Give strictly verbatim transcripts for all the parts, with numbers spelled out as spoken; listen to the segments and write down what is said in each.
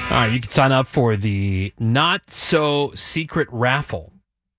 All right, you can sign up for the Not So Secret raffle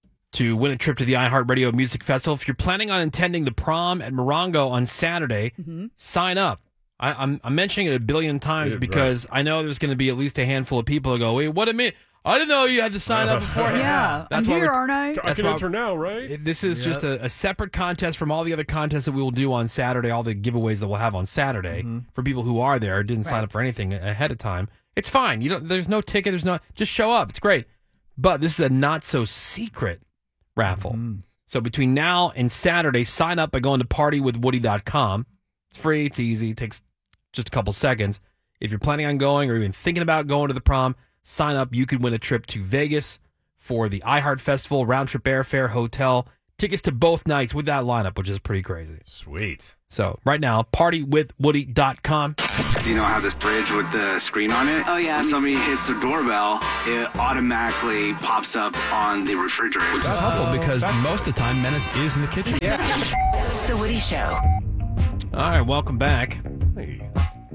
to win a trip to the iHeartRadio Music Festival. If you're planning on attending the prom at Morongo on Saturday, mm-hmm. sign up. I, I'm, I'm mentioning it a billion times yeah, because right. I know there's going to be at least a handful of people who go, wait, what a minute. I didn't know you had to sign up beforehand. Yeah, that's I'm why here, aren't I? I can enter now, right? This is yep. just a, a separate contest from all the other contests that we will do on Saturday, all the giveaways that we'll have on Saturday mm-hmm. for people who are there, didn't right. sign up for anything ahead of time. It's fine. You don't. There's no ticket. There's no. Just show up. It's great. But this is a not so secret raffle. Mm-hmm. So between now and Saturday, sign up by going to party with woody dot com. It's free. It's easy. It takes just a couple seconds. If you're planning on going or even thinking about going to the prom, sign up. You could win a trip to Vegas for the iHeart Festival, round trip airfare, hotel, tickets to both nights with that lineup, which is pretty crazy. Sweet. So right now, party with woody dot com. Do you know how this fridge with the screen on it? Oh, yeah. When somebody hits the doorbell, it automatically pops up on the refrigerator. Which is helpful because most of the time, Menace is in the kitchen. Yeah. The Woody Show. All right, welcome back. Hey.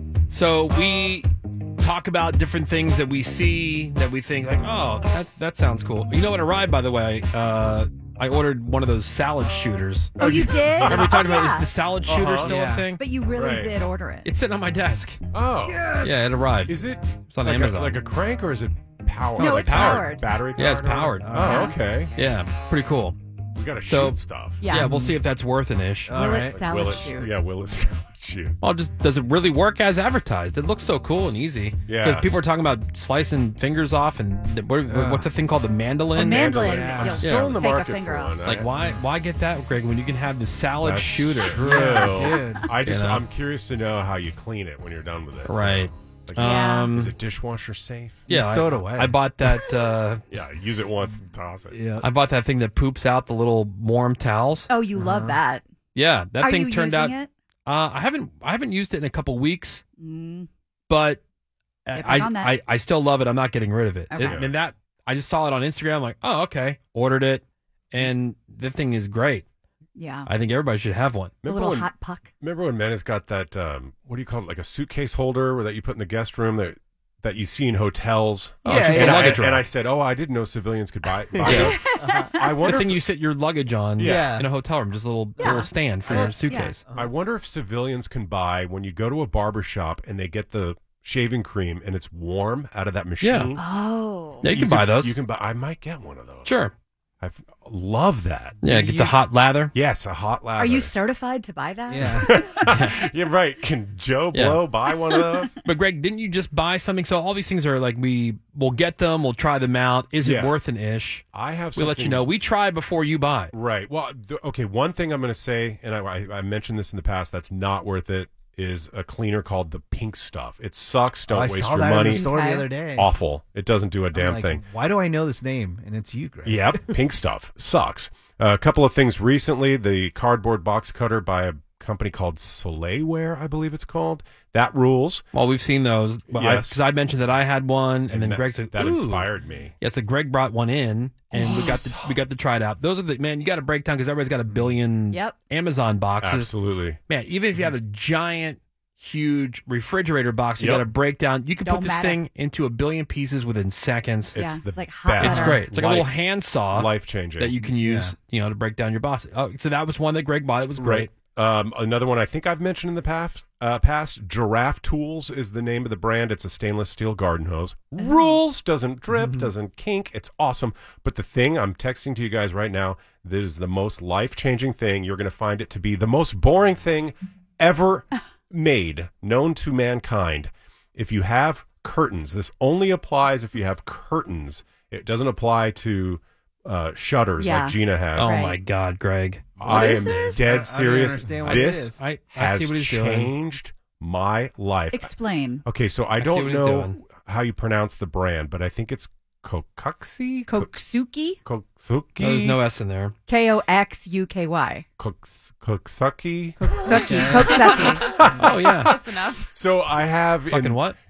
So we talk about different things that we see that we think like, oh, that, that sounds cool. You know what arrived, by the way? Uh, I ordered one of those salad shooters. Oh, you did? Remember we talked about yeah. is the salad shooter uh-huh. still yeah. a thing? But you really right. did order it. It's sitting on my desk. Oh. Yes. Yeah, it arrived. Is it it's on like Amazon. A, like a crank or is it powered? No, oh, it's powered. powered. Battery powered? Yeah, it's powered. Oh, okay. Yeah, pretty cool. We got to So- shoot stuff. Yeah. Yeah, we'll see if that's worth an ish. Will All it right. salad will it, shoot? Yeah, will it salad shoot? Well, just does it really work as advertised? It looks so cool and easy. Yeah. Because people are talking about slicing fingers off and the, what, Uh. what's the thing called the mandolin? A mandolin. Yeah. I'm You'll still in the take a market finger for off. one. Like I- why? Why get that, Greg? When you can have the salad That's shooter? True. Yeah, dude. I just, You know? I'm curious to know how you clean it when you're done with it. Right. Like, Yeah. Um, Is it dishwasher safe? yeah, Just throw it I- away. I bought that. Uh, Yeah, use it once and toss it. Yeah. I bought that thing that poops out the little warm towels. Oh, you love that. Yeah, that Are thing you turned using out. it? Uh, I haven't. I haven't used it in a couple weeks, Mm. but Get I, back on that. I I still love it. I'm not getting rid of it. Okay. It- And that I just saw it on Instagram. I'm like, oh, okay. Ordered it, and the thing is great. Yeah. I think everybody should have one. A Remember little when, hot puck. remember when Menace got that, um, what do you call it, like a suitcase holder that you put in the guest room that that you see in hotels? Oh, Yeah, it's just yeah. a And, I, luggage rack. and I said, oh, I didn't know civilians could buy, buy Yeah. those. I The wonder thing if, you sit your luggage on Yeah. in a hotel room, just a little Yeah. little stand for Uh, your suitcase. I wonder if civilians can buy when you go to a barber shop and they get the shaving cream and it's warm out of that machine. Oh. Yeah, you, can buy those. You can buy. I might get one of those. Sure. I love that. Yeah, You get the use- hot lather. Yes, a hot lather. Are you certified to buy that? Yeah. You're right. Can Joe Yeah. Blow buy one of those? But Greg, didn't you just buy something? So all these things are like we we'll get them, we'll try them out. Is it Yeah. worth an ish? I have. We'll let you something- know. We try before you buy. Right. Well, th- okay. One thing I'm going to say, and I, I, I mentioned this in the past, that's not worth it, is a cleaner called the Pink Stuff. It sucks. Don't Oh, I waste saw your that money. in the store Okay. the other day. Awful. It doesn't do a I'm damn like, thing. Why do I know this name? And it's you, Greg. Yep, Pink Stuff sucks. Uh, a couple of things recently: the cardboard box cutter by a company called Soleilware, I believe it's called. That rules. Well, we've seen those. Because Yes. I, mentioned that I had one, and, then that, Greg said, that "Ooh." inspired me. Yeah, so Greg brought one in, and we got to we got to try it out. Those are the man. You got to break down because everybody's got a billion Yep. Amazon boxes. Absolutely. Man, even if you have a giant, huge refrigerator box, you Yep. got to break down. You can Don't put this matter. thing into a billion pieces within seconds. Yeah, It's the it's like hot best. It's butter. great. It's like a Life- little handsaw Life changing. that you can use, you know, to break down your box. Oh, so that was one that Greg bought. It was great. Right. Um, another one I think I've mentioned in the past, uh, past Giraffe Tools is the name of the brand. It's a stainless steel garden hose. Rules, doesn't drip, doesn't kink. It's awesome. But the thing I'm texting to you guys right now, that is the most life-changing thing. You're going to find it to be the most boring thing ever made, known to mankind. If you have curtains, this only applies if you have curtains. It doesn't apply to uh, shutters Yeah. like Gina has. Oh Right. my God, Greg! I is am this? dead I- I don't serious. understand what This it is. I, I has see what he's doing. changed my life. Explain. Okay, so I see don't what he's know doing. how you pronounce the brand, but I think it's Kokuxi? Koksuki? Koksuki? No, there's no S in there. K O X U K Y. Koks- Koksuki? Koksuki. Koksuki. Oh yeah, Close enough. So I have... fucking in- what?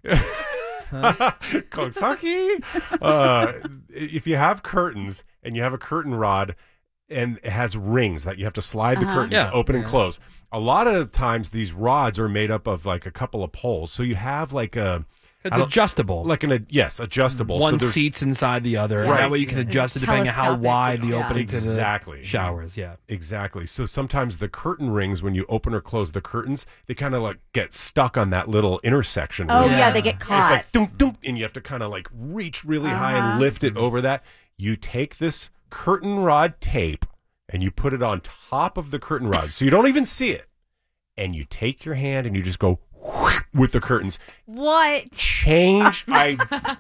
Koksaki? Uh, if you have curtains and you have a curtain rod and it has rings that you have to slide the Uh-huh. curtains Yeah. open and close, a lot of the times these rods are made up of like a couple of poles. So you have like a It's adjustable. Like an yes, adjustable. One so there's- seat's inside the other. Right. That way you can adjust it depending on how Telescopic. wide the Yeah. opening Exactly. to the showers. Yeah. Exactly. So sometimes the curtain rings, when you open or close the curtains, they kind of like get stuck on that little intersection. Oh, where- yeah, they get It's caught. like dum, dum, and you have to kind of like reach really high and Uh-huh. lift it over that. You take this curtain rod tape and you put it on top of the curtain rod, so you don't even see it. And you take your hand and you just go with the curtains. What? Change. I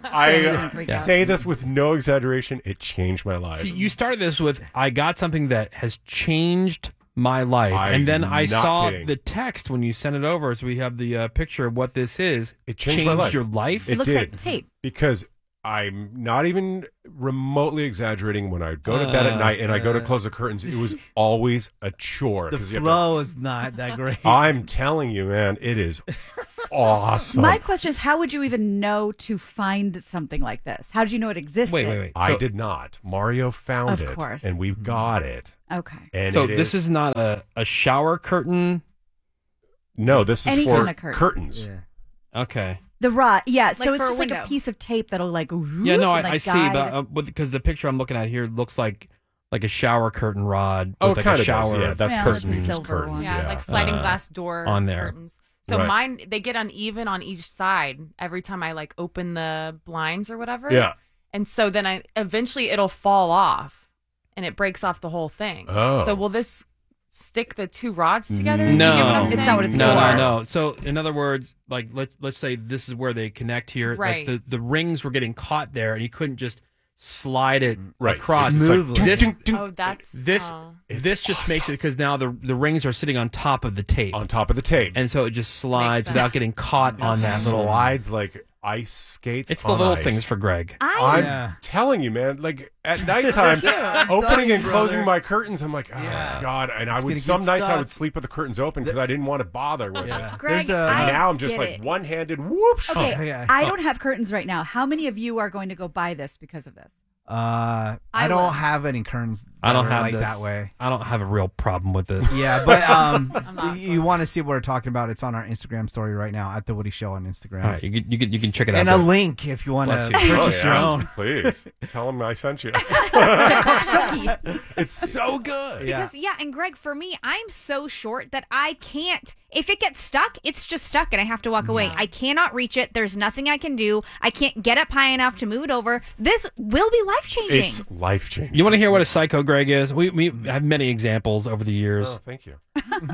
I Freak out. say this with no exaggeration. It changed my life. See, you started this with, I got something that has changed my life. I'm and then I not saw kidding. the text when you sent it over. So we have the uh, picture of what this is. It changed my life. your life. It looks did. like tape. Because I'm not even remotely exaggerating. When I go to bed at night and I go to close the curtains, it was always a chore. The 'cause you have flow is not that great. to- I'm telling you, man, it is awesome. My question is, how would you even know to find something like this? How did you know it existed? Wait, wait, wait. I So- did not. Mario found Of it, course. and we got it. Okay. And So it this is not a, a shower curtain. no, this is Any for kind of curtain. curtains. Yeah. Okay. The rod, yeah. Like so it's for a just like a window. piece of tape that'll like. Yeah, no, I, and, like, I see, guide- but uh, because the picture I'm looking at here looks like like a shower curtain rod. Oh, with it like kind a of shower. does. Yeah, that's Well, it's a curtains. silver curtains. one. Yeah, Yeah, like sliding Uh, glass door on there. curtains. So Right. mine, they get uneven on each side every time I like open the blinds or whatever. Yeah. And so then I eventually it'll fall off, and it breaks off the whole thing. Oh. So will this stick the two rods together? No, You get what I'm It's saying? not what it's no, for. no, no. So in other words, like let's let's say this is where they connect here. Right. Like the, the rings were getting caught there, and you couldn't just slide it Right. across. It's Smoothly. like, This ding, ding, ding, Oh, that's this oh. this just makes it because now the the rings are sitting on top of the tape, on top of the tape. and so it just slides sense. without getting caught on that little. slides like ice skates. It's the on little ice. things for Greg. I I'm Yeah. telling you, man. Like at nighttime, telling opening you, and closing brother. my curtains, I'm like, oh Yeah. god. And I It's would gonna some get nights I stuck. would sleep with the curtains open because I didn't want to bother with Yeah. it. Greg, There's a- I And now I'm just get like it. one-handed. Whoops. okay. Oh, yeah. I don't have curtains right now. How many of you are going to go buy this because of this? Uh, I, I don't will. have any curtains. I don't that are have like this. that way. I don't have a real problem with it. Yeah, but um, not you, you want to see what we're talking about? It's on our Instagram story right now at the Woody Show on Instagram. All right, you can you can, you can check it out. and a there. link if you want Bless to you. purchase Oh, your yeah. own. Please tell them I sent you. Suki. It's so good. Yeah. Because yeah, and Greg, for me, I'm so short that I can't. If it gets stuck, it's just stuck, and I have to walk away. I cannot reach it. There's nothing I can do. I can't get up high enough to move it over. This will be life changing. It's life changing. You want to hear what a psycho Greg is? We we have many examples over the years. Oh, thank you.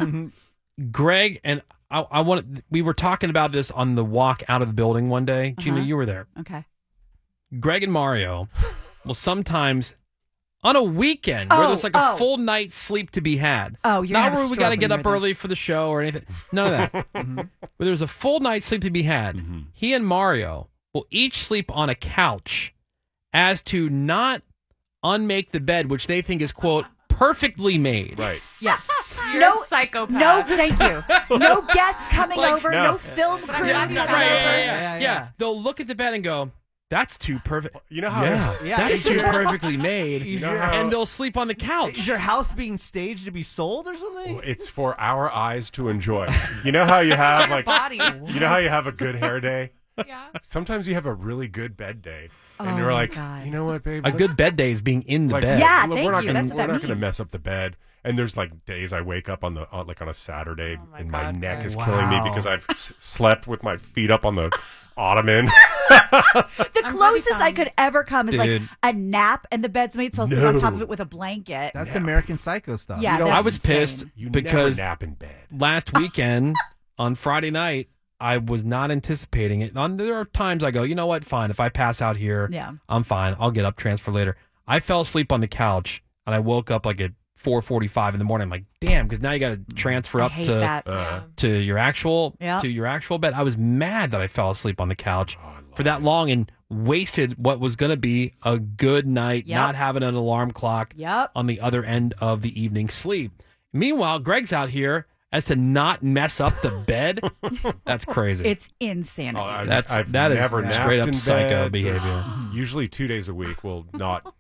Greg and I, I want. We were talking about this on the walk out of the building one day. Gina, Uh-huh. you were there. Okay. Greg and Mario will sometimes on a weekend where Oh, there's like a oh. full night's sleep to be had. Oh, you're not gonna have a where we stroke got to when get you up hear this. early for the show or anything. None of that. Where there's a full night's sleep to be had. He and Mario will each sleep on a couch as to not unmake the bed, which they think is quote perfectly made. Right. Yeah. You're No- a psychopath. No, thank you. No guests coming Like, over. no. No, film crew Yeah, coming no, over. Right, yeah, yeah, Yeah, yeah, yeah. yeah. They'll look at the bed and go, "That's too perfect." You know how? Yeah, Yeah, that's is too your- perfectly made. is know your- how- And they'll sleep on the couch. Is your house being staged to be sold or something? It's for our eyes to enjoy. You know how you have like body. you know how you have a good hair day? Yeah. Sometimes you have a really good bed day. And Oh, you're my like, God. you know what, babe? A good bed day is being in the like, bed. Yeah, we're thank not you. Gonna, That's what we're that not going to means. mess up the bed. And there's like days I wake up on the on, like on a Saturday Oh my and my God, neck Greg. is killing me Wow. because I've s- slept with my feet up on the ottoman. The I'm closest pretty I fine. could ever come is like Dude. a nap and the bed's made, so I'll sit on No. top of it with a blanket. That's Yeah. American Psycho stuff. Yeah, You don't- that's I was insane. pissed You because never nap in bed. last weekend on Friday night, I was not anticipating it. On, there are times I go, you know what? Fine. If I pass out here, Yeah. I'm fine. I'll get up, transfer later. I fell asleep on the couch and I woke up like at four forty-five in the morning. I'm like, damn, because now you got to transfer I up hate to that. Uh, to your actual Yep. to your actual bed. I was mad that I fell asleep on the couch Oh, I love for that long and wasted what was going to be a good night, Yep. not having an alarm clock Yep. on the other end of the evening sleep. Meanwhile, Greg's out here as to not mess up the bed. That's crazy. It's insanity. Oh, I- That's I've that is never napped straight up in psycho bed. behavior. Usually two days a week will not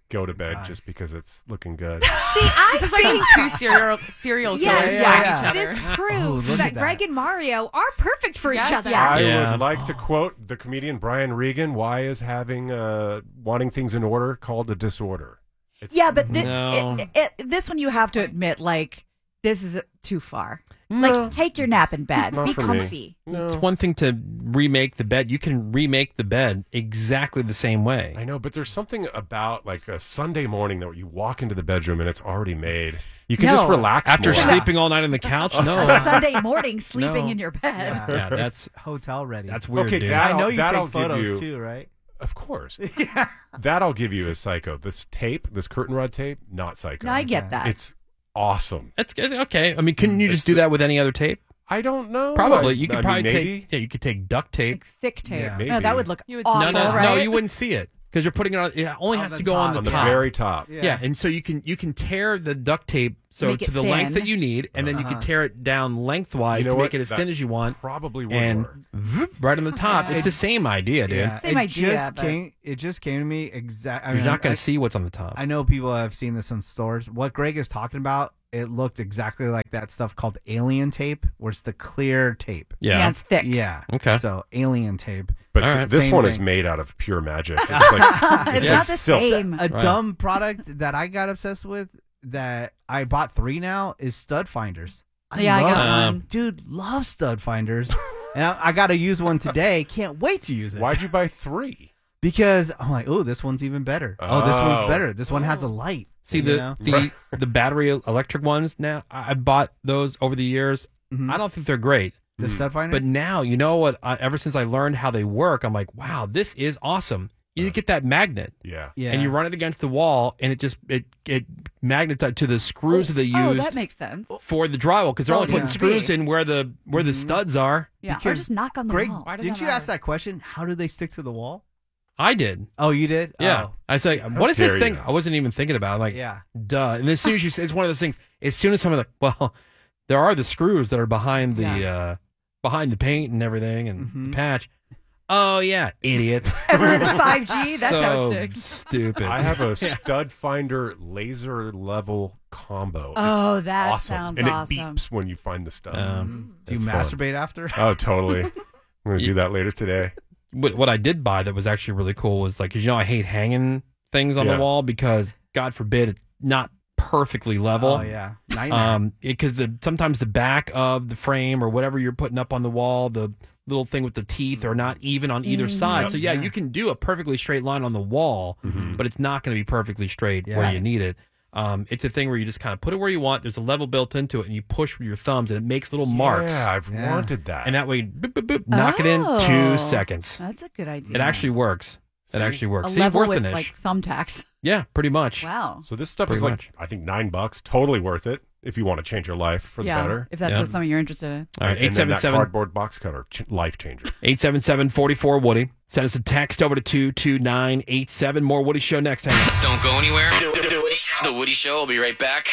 go to bed just because it's looking good. See, I This is like being two serial serial killers Yes, fighting yeah, each other. this proves Oh, look that, at that. Greg and Mario are perfect for Yes, each other. they are. I Yeah. would like to quote the comedian Brian Regan. Why is having uh, wanting things in order called a disorder? It's, Yeah, but thi- No. it, it, this one you have to admit, like, this is too far. No. Like, take your nap in bed. Not Be for me. comfy. No. It's one thing to remake the bed. You can remake the bed exactly the same way. I know, but there's something about like a Sunday morning that you walk into the bedroom and it's already made. You can No. just relax After more. sleeping all night on the couch? No. A Sunday morning sleeping No. in your bed. Yeah. Yeah, that's Hotel ready. that's weird, Okay, dude. that- I know you That'll take give photos you- too, right? Of course. Yeah. That I'll give you as psycho. This tape, this curtain rod tape, not psycho. No, I get that. It's awesome. That's good. Okay. I mean, couldn't you just do that with any other tape? I don't know. Probably. I- You could I probably mean, maybe. take. Yeah, you could take duct tape. Like thick tape. Yeah. No, Maybe. that would look You would awful, no, no, right? no. You wouldn't see it because you're putting it on. It only On has the to go top. on the on the top. very top. Yeah. and so you can you can tear the duct tape so Make to it the length thin. that you need, and then you can Uh-huh. tear it down lengthwise You know to what? make it as That thin as you want, Probably would and work. vroom, right on the top. It's the same idea, dude. Yeah. Same it idea, Just but- came, it just came to me exactly. You're not going to see what's on the top. I know people have seen this in stores. What Greg is talking about, it looked exactly like that stuff called alien tape, where it's the clear tape. yeah. Yeah, it's thick. Yeah. Okay. So alien tape. But All th- right. this Same one is thing. made out of pure magic. It's like, It's like not the silk. same. A Right. dumb product that I got obsessed with that I bought three now is stud finders. I Yeah, I love, got Um, one. dude, love stud finders. And I, I got to use one today. Can't wait to use it. Why'd you buy three? Because I'm like, oh, this one's even better. Oh, this Oh. one's better. This one has a light. See you the know? the the battery electric ones now. I I bought those over the years. Mhm. I don't think they're great, the stud finder. but now you know what? Uh, ever since I learned how they work, I'm like, wow, this is awesome. You get that magnet, Yeah. yeah, and you run it against the wall, and it just it it magnetizes to the screws that they Oh, used that makes sense. for the drywall because they're Oh, only putting yeah. screws in where the where the studs are. Yeah, or Because just knock on the Greg, wall. Why does didn't that you ask matter? that question? How do they stick to the wall? I did. Oh, you did? Yeah. Oh. I was like, what is this dare thing? you. I wasn't even thinking about it. I'm like, Yeah. duh. And as soon as you say, it's one of those things, as soon as someone's like, well, there are the screws that are behind the, Yeah. uh, behind the paint and everything and Mhm. the patch. Oh, yeah, idiot. Ever in five G? That's so how it sticks. stupid. I have a stud finder laser level combo. Oh, It's that awesome. sounds and awesome. it beeps when you find the stud. Um, Do you That's fun. masturbate after? Oh, totally. I'm going to do that later today. what, what I did buy that was actually really cool was like, 'cause you know, I hate hanging things on Yeah. the wall because, God forbid, it's not perfectly level. Oh, yeah. Nightmare. Um, because the sometimes the back of the frame or whatever you're putting up on the wall, the little thing with the teeth are not even on either side. Yep. So yeah, Yeah. you can do a perfectly straight line on the wall, but it's not going to be perfectly straight where Yeah. you need it. Um, it's a thing where you just kind of put it where you want. There's a level built into it, and you push with your thumbs, and it makes little marks. Yeah, I've Yeah. wanted that. And that way, boop, boop, boop, knock it in Oh. two seconds. That's a good idea. It actually works. It See? actually works. a See, level worth with an ish. like thumbtacks. Yeah, pretty much. Wow. so this stuff Pretty is like, much. I think, nine bucks. Totally worth it if you want to change your life for yeah, the better. if that's Yeah. what something you're interested in. All right, And eight then seven that seven cardboard box cutter, ch- life changer. eight seven seven, four four, Woody. Send us a text over to two two nine eight seven. More Woody Show next time. Don't go anywhere. The, the- the Woody Show. The Woody Show will be right back.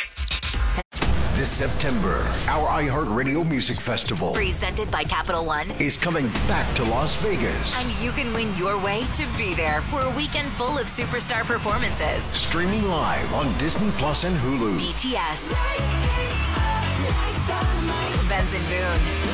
This September, our iHeartRadio Music Festival Presented by Capital One. is coming back to Las Vegas. And you can win your way to be there for a weekend full of superstar performances. Streaming live on Disney Plus and Hulu. B T S. Benson Boone.